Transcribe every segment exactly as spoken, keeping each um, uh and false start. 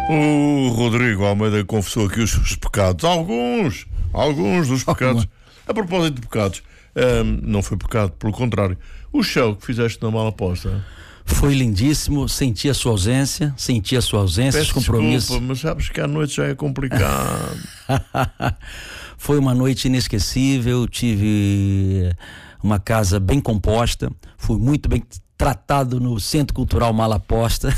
O Rodrigo Almeida confessou aqui os seus pecados. Alguns, alguns dos pecados. A propósito de pecados, hum, não foi pecado, pelo contrário. O show que fizeste na Mala Posta foi lindíssimo, senti a sua ausência, senti a sua ausência, os compromissos. Desculpa, mas sabes que à noite já é complicado. Foi uma noite inesquecível, tive uma casa bem composta, fui muito bem tratado no Centro Cultural Mala Posta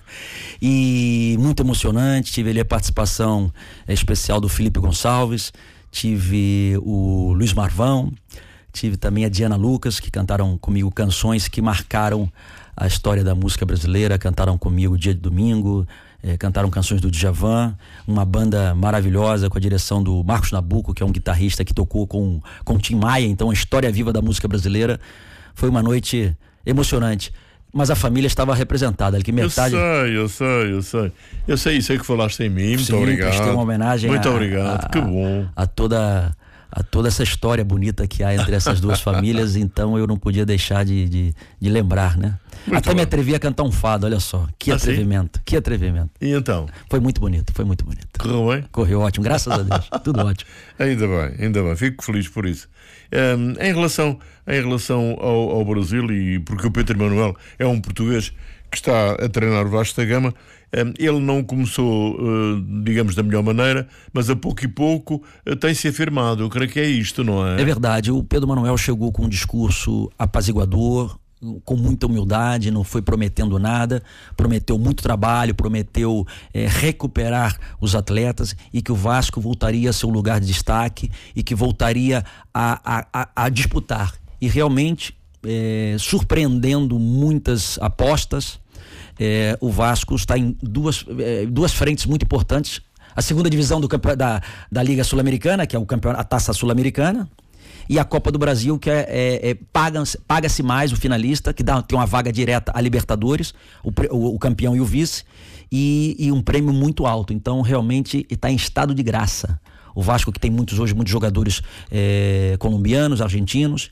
e muito emocionante. Tive ali a participação especial do Felipe Gonçalves, tive o Luiz Marvão, tive também a Diana Lucas, que cantaram comigo canções que marcaram a história da música brasileira, cantaram comigo Dia de Domingo, eh, cantaram canções do Djavan, uma banda maravilhosa com a direção do Marcos Nabuco, que é um guitarrista que tocou com, com o Tim Maia, então a história viva da música brasileira. Foi uma noite emocionante, mas a família estava representada, que metade... Eu sei, eu sei, eu sei. Eu sei, sei que falaste em mim, muito Sim, obrigado. prestei uma homenagem muito a, obrigado, a, que bom. A, a toda... a toda essa história bonita que há entre essas duas famílias, então eu não podia deixar de, de, de lembrar, né? Muito Até bom. Me atrevi a cantar um fado, olha só, que ah, atrevimento, sim? que atrevimento. E então? Foi muito bonito, foi muito bonito. Correu bem? Correu ótimo, graças a Deus, tudo ótimo. Ainda bem, ainda bem, fico feliz por isso. Um, em relação, em relação ao, ao Brasil, e porque o Pedro Manuel é um português que está a treinar o Vasco da Gama, um, ele não começou, uh, digamos, da melhor maneira, mas a pouco e pouco uh, tem-se afirmado. Eu creio que é isto, não é? É verdade, o Pedro Manuel chegou com um discurso apaziguador, com muita humildade, não foi prometendo nada, prometeu muito trabalho, prometeu é, recuperar os atletas e que o Vasco voltaria a seu lugar de destaque e que voltaria a, a, a, a disputar. E realmente, é, surpreendendo muitas apostas, é, o Vasco está em duas, é, duas frentes muito importantes. A segunda divisão do campe... da, da Liga Sul-Americana, que é o campeonato, a Taça Sul-Americana, e a Copa do Brasil, que é, é, é paga, paga-se mais o finalista, que dá, tem uma vaga direta a Libertadores, o, o, o campeão e o vice, e, e um prêmio muito alto. Então realmente está em estado de graça. O Vasco, que tem muitos hoje muitos jogadores é, colombianos, argentinos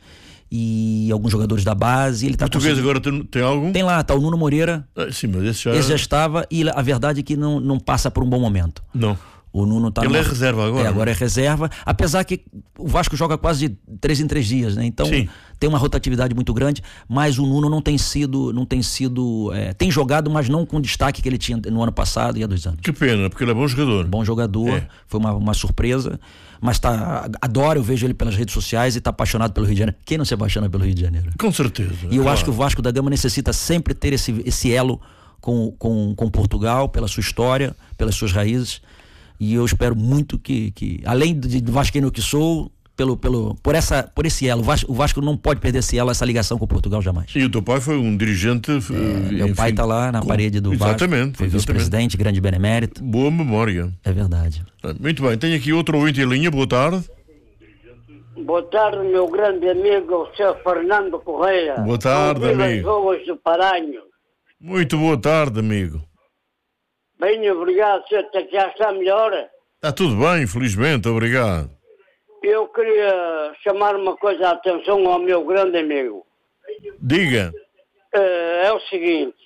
e alguns jogadores da base. Ele tá Português agora tem, tem algum? Tem lá, tá o Nuno Moreira. Ah, sim, mas esse já... esse já estava, e a verdade é que não, não passa por um bom momento. Não. O Nuno tá Ele numa... é reserva agora. É, agora é reserva, apesar que o Vasco joga quase de três em três dias, né? Então sim, tem uma rotatividade muito grande, mas o Nuno não tem sido, não tem sido, é, tem jogado, mas não com o destaque que ele tinha no ano passado e há dois anos. Que pena, porque ele é bom jogador. Bom jogador, é. Foi uma, uma surpresa, mas tá, adoro, eu vejo ele pelas redes sociais e tá apaixonado pelo Rio de Janeiro. Quem não se apaixona pelo Rio de Janeiro? Com certeza. E eu claro. acho que o Vasco da Gama necessita sempre ter esse, esse elo com, com, com Portugal, pela sua história, pelas suas raízes. E eu espero muito que, que além de, do vascaíno que sou, pelo, pelo, por, essa, por esse elo, o Vasco, o Vasco não pode perder esse elo, essa ligação com Portugal jamais. E o teu pai foi um dirigente... É, enfim, meu pai está lá na com, parede do exatamente, Vasco, foi vice-presidente, grande benemérito. Boa memória. É verdade. Muito bem, tenho aqui outro ouvinte em linha, boa tarde. Boa tarde, meu grande amigo, o senhor Fernando Correia. Boa tarde, amigo. Ruas do Paranho. Muito boa tarde, amigo. Bem, obrigado, senhor, já está melhor? Está tudo bem, felizmente, obrigado. Eu queria chamar uma coisa a atenção ao meu grande amigo. Diga. Uh, é o seguinte,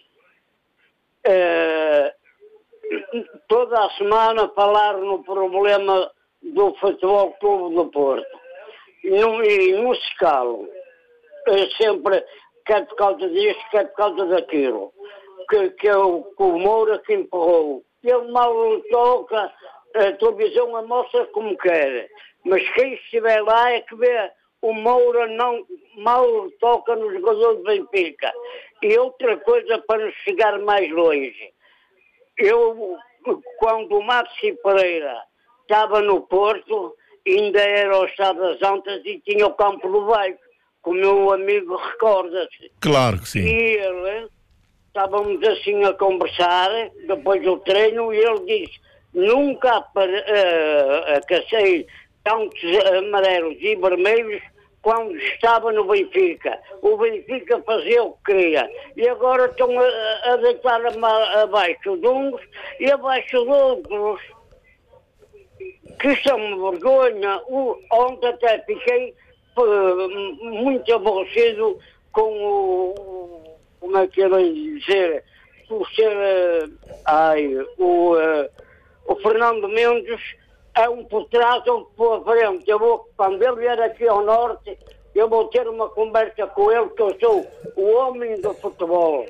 uh, toda a semana falar no problema do Futebol Clube do Porto. E não, e não se calam. É sempre, quer por causa disso, quer por causa daquilo. Que, que é o, o Moura que empurrou. Ele mal toca, a televisão a mostra como quer. Mas quem estiver lá é que vê o Moura não mal toca no jogador do Benfica. E outra coisa para nos chegar mais longe. Eu, quando o Maxi Pereira estava no Porto, ainda era o Estado das Antas e tinha o campo do Bairro, como o meu amigo recorda-se. Claro que sim. E ele... Estávamos assim a conversar, depois do treino, e ele disse, nunca uh, cacei tantos amarelos e vermelhos quando estava no Benfica. O Benfica fazia o que queria. E agora estão a, a deitar abaixo de uns e abaixo de outros. Que isso é uma vergonha. O, ontem até fiquei uh, muito aborrecido com o... como é que eu ia dizer, por ser, uh, ai, o, uh, o Fernando Mendes é um por trás ou por frente. Eu vou, quando ele vier aqui ao norte, eu vou ter uma conversa com ele, que eu sou o homem do futebol.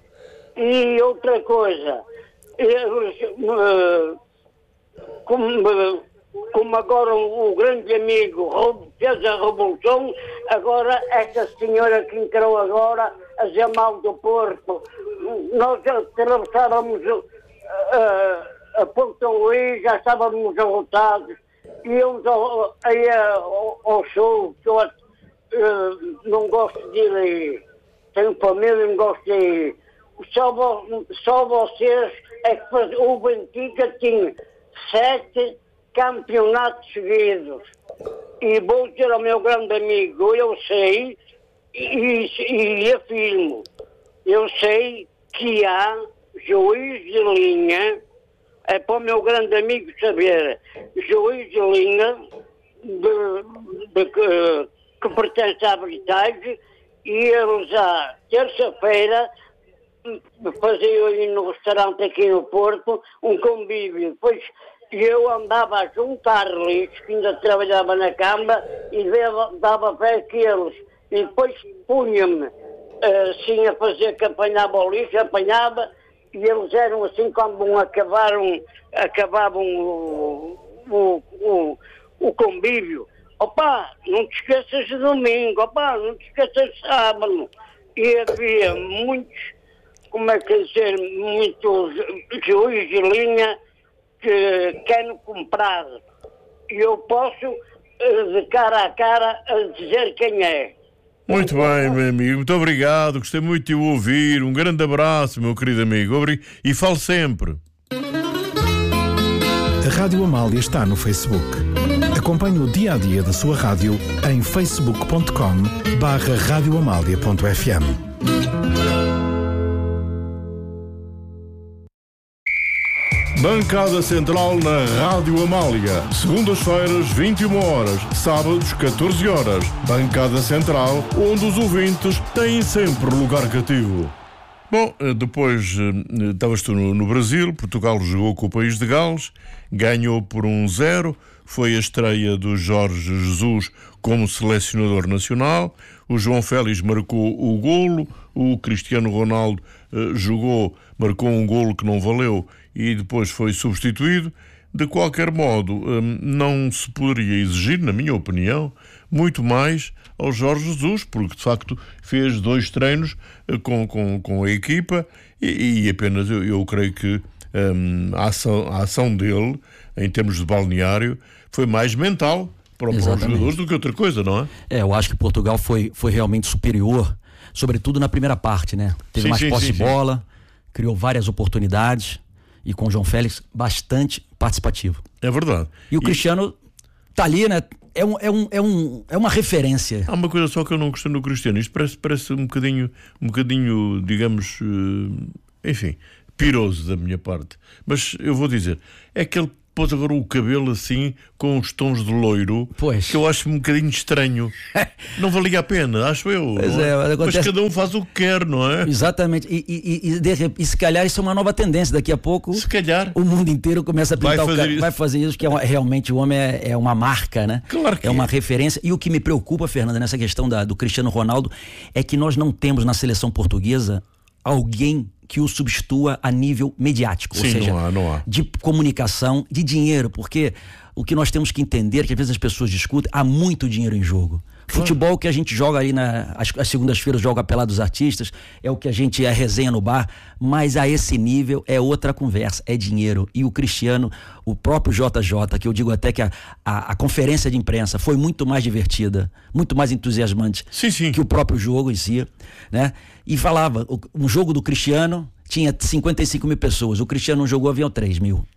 E outra coisa, eles, uh, como, uh, como agora o, o grande amigo fez a revolução, agora esta senhora que entrou agora a dizer mal do Porto, nós atravessávamos uh, a Porto Luís, já estávamos derrotados, íamos ao, aí, ao, ao sul, que eu uh, não gosto de ir aí, tenho família, não gosto de ir. Só, vo, só vocês é que faz, o Benfica tinha sete campeonatos seguidos. E vou dizer ao meu grande amigo, eu sei, e, e afirmo, eu sei que há juiz de linha, é para o meu grande amigo saber, juiz de linha de, de, de, que pertence à Britais, e eles à terça-feira faziam aí no restaurante aqui no Porto um convívio. Depois eu andava a juntar lixo, que ainda trabalhava na Câmara, e dava, dava fé que eles, e depois punha-me assim a fazer que apanhava o lixo, apanhava, e eles eram assim, quando acabaram, acabavam o, o, o, o convívio. Opa, não te esqueças de domingo, opa, não te esqueças de sábado. E havia muitos, como é que dizer, muitos juízes de linha que querem comprar. E eu posso, de cara a cara, dizer quem é. Muito bem, meu amigo, muito obrigado, gostei muito de o ouvir, um grande abraço, meu querido amigo, e falo sempre. A Rádio Amália está no Facebook. Acompanhe o dia-a-dia da sua rádio em facebook ponto com barra rádio amália ponto f m. Bancada Central na Rádio Amália. Segundas-feiras, vinte e uma horas. Sábados, catorze horas. Bancada Central, onde os ouvintes têm sempre lugar cativo. Bom, depois estavas tu no, no Brasil. Portugal jogou com o país de Gales, ganhou por um zero. Foi a estreia do Jorge Jesus como selecionador nacional. O João Félix marcou o golo. O Cristiano Ronaldo uh, jogou, marcou um golo que não valeu e depois foi substituído. De qualquer modo, um, não se poderia exigir, na minha opinião, muito mais ao Jorge Jesus, porque de facto fez dois treinos uh, com, com, com a equipa e, e apenas eu, eu creio que um, a, ação, a ação dele, em termos de balneário, foi mais mental para, para os jogadores do que outra coisa, não é? É, eu acho que Portugal foi, foi realmente superior, sobretudo na primeira parte, né? Teve sim, mais sim, posse sim, de bola, sim. criou várias oportunidades e com o João Félix bastante participativo. É verdade. E o e... Cristiano tá ali, né? É, um, é, um, é, um, é uma referência. Há uma coisa só que eu não gostei no Cristiano. Isto parece, parece um bocadinho, um bocadinho, digamos, uh, enfim, piroso da minha parte. Mas eu vou dizer, é que ele pôs agora o cabelo assim, com os tons de loiro, pois. que eu acho um bocadinho estranho. Não valia a pena, acho eu. Pois é, mas, acontece... mas cada um faz o que quer, não é? Exatamente. E, e, e, de, e se calhar isso é uma nova tendência. Daqui a pouco, se calhar, o mundo inteiro começa a pintar vai fazer o ca... isso. Vai fazer isso, que é uma, realmente o homem é, é uma marca, né? Claro que é uma referência. E o que me preocupa, Fernanda, nessa questão da, do Cristiano Ronaldo, é que nós não temos na seleção portuguesa alguém que o substitua a nível mediático, Sim, ou seja, não há, não há. de comunicação, de dinheiro, porque o que nós temos que entender, que às vezes as pessoas discutem, há muito dinheiro em jogo. Claro. Futebol que a gente joga ali na, as, as segundas-feiras, joga a pelada dos artistas, é o que a gente é resenha no bar, mas a esse nível é outra conversa, é dinheiro. E o Cristiano, o próprio J J, que eu digo até que a, a, a conferência de imprensa foi muito mais divertida, muito mais entusiasmante sim, sim. que o próprio jogo em si, né? E falava, um jogo do Cristiano tinha cinquenta e cinco mil pessoas, o Cristiano não jogou, haviam três mil.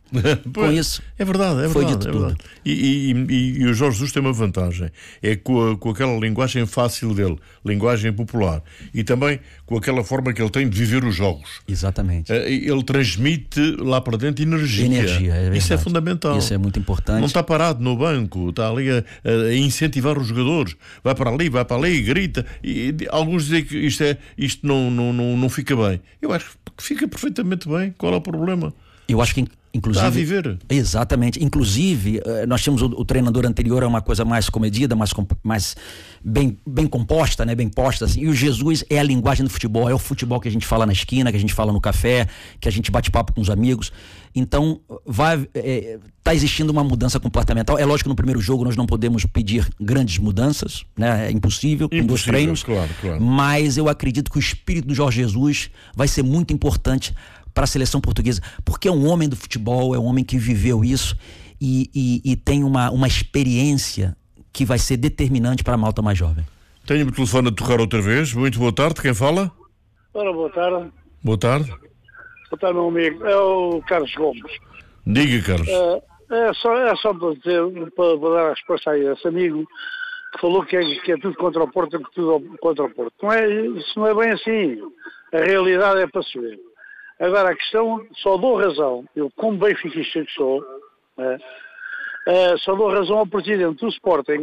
Com isso, é verdade, é foi verdade, dito é tudo. verdade. E, e, e, e o Jorge Jesus tem uma vantagem, é com, a, com aquela linguagem fácil dele, linguagem popular, e também com aquela forma que ele tem de viver os jogos. Exatamente. Ele transmite lá para dentro energia. Energia, é verdade. Isso é fundamental. Isso é muito importante. Não está parado no banco, está ali a, a incentivar os jogadores. Vai para ali, vai para ali, grita. E, e alguns dizem que isto, é, isto não, não, não, não fica bem. Eu acho que fica perfeitamente bem. Qual é o problema? Eu acho que inclusive, está a viver. Exatamente. Inclusive, nós tínhamos o, o treinador anterior, é uma coisa mais comedida, mais, mais bem, bem composta, né? Bem posta, assim. E o Jesus é a linguagem do futebol, é o futebol que a gente fala na esquina, que a gente fala no café, que a gente bate papo com os amigos. Então, vai, é, tá existindo uma mudança comportamental. É lógico que no primeiro jogo nós não podemos pedir grandes mudanças, né? É impossível, com dois treinos. Claro, claro. Mas eu acredito que o espírito do Jorge Jesus vai ser muito importante para a seleção portuguesa, porque é um homem do futebol, é um homem que viveu isso e, e, e tem uma, uma experiência que vai ser determinante para a malta mais jovem. Tenho o telefone a tocar outra vez. Muito boa tarde, quem fala? Ora, boa tarde. Boa tarde. Boa tarde, meu amigo. É o Carlos Gomes. Diga, Carlos. É, é, só, é só para, dizer, para, para dar a resposta a esse amigo que falou que é, que é tudo contra o Porto, que tudo contra o Porto. Não é, isso não é bem assim. A realidade é para se ver. Agora, a questão, só dou razão, eu como benfiquista que sou, é, é, só dou razão ao presidente do Sporting,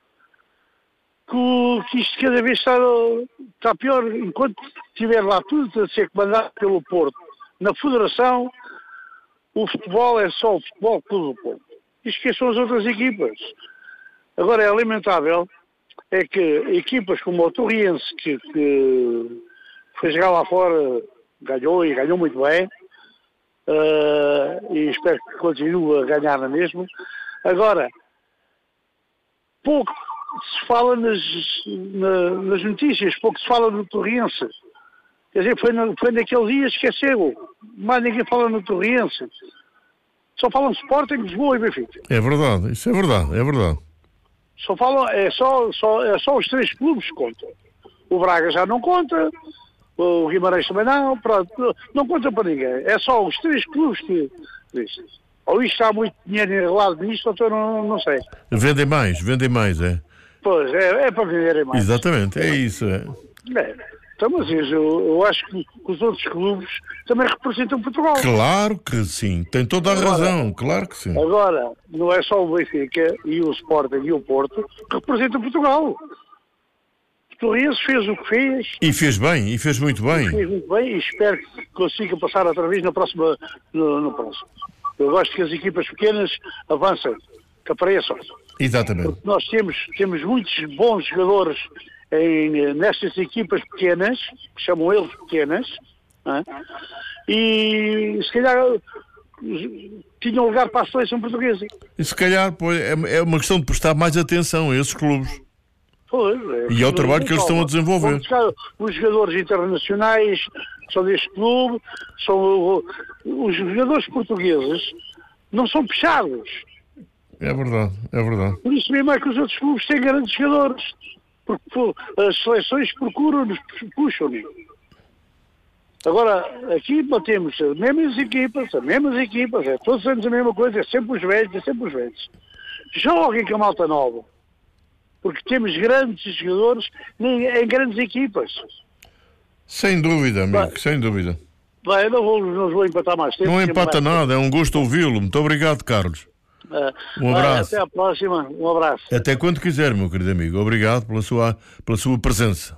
que, que isto cada vez está, está pior, enquanto estiver lá tudo a ser comandado pelo Porto. Na Federação, o futebol é só o Futebol Clube do Porto. E esqueçam as outras equipas. Agora, é lamentável, é que equipas como o Torriense, que, que foi jogar lá fora, ganhou e ganhou muito bem, uh, e espero que continue a ganhar na mesma. Agora, pouco se fala nas, na, nas notícias, pouco se fala no Torriense. Quer dizer, foi, na, foi naquele dia, esqueceu. Mais ninguém fala no Torriense. Só falam de Sporting, Lisboa e Benfica. É verdade, isso é verdade, é verdade. Só falam, é só, só, é só os três clubes que contam. O Braga já não conta, o Guimarães também não, pronto, não conta para ninguém. É só os três clubes que dizem. Ou isto está muito dinheiro enrolado nisto, ou então não, não sei. Vendem mais, vendem mais, é? Pois, é, é para venderem mais. Exatamente, é isso, é. É, então, mas eu, eu acho que os outros clubes também representam Portugal. Claro que sim, tem toda a agora, razão, claro que sim. Agora, não é só o Benfica e o Sporting e o Porto que representam Portugal. Torres fez o que fez. E fez bem, e fez muito bem. Fez muito bem e espero que consiga passar outra vez na próxima, no, no próximo. Eu gosto que as equipas pequenas avancem, que apareçam. Exatamente. Porque nós temos, temos muitos bons jogadores em, nestas equipas pequenas, que chamam eles pequenas, não é? E se calhar tinham lugar para a seleção portuguesa. E se calhar pois, é, é uma questão de prestar mais atenção a esses clubes. Pois, é, e ao trabalho que eles estão a desenvolver. Os jogadores internacionais que são deste clube, são, os jogadores portugueses não são puxados. É verdade, é verdade. Por isso mesmo é que os outros clubes têm grandes jogadores. Porque pô, as seleções procuram-nos, puxam-nos. Agora, aqui batemos as mesmas equipas, as mesmas equipas, é todos os anos a mesma coisa, é sempre os velhos, é sempre os velhos. Joguem com a malta nova. Porque temos grandes jogadores em, em grandes equipas. Sem dúvida, amigo, Bem, sem dúvida. Bem, não vou, não vou empatar mais tempo. Não empata nada, é um gosto ouvi-lo. Muito obrigado, Carlos. Uh, um abraço. Até à próxima, um abraço. Até quando quiser, meu querido amigo. Obrigado pela sua, pela sua presença.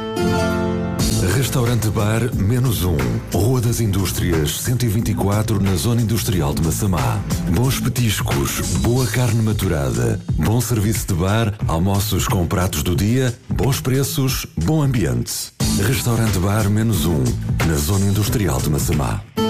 Restaurante Bar Menos Um, Rua das Indústrias, cento e vinte e quatro, na Zona Industrial de Massamá. Bons petiscos, boa carne maturada, bom serviço de bar, almoços com pratos do dia, bons preços, bom ambiente. Restaurante Bar Menos Um, na Zona Industrial de Massamá.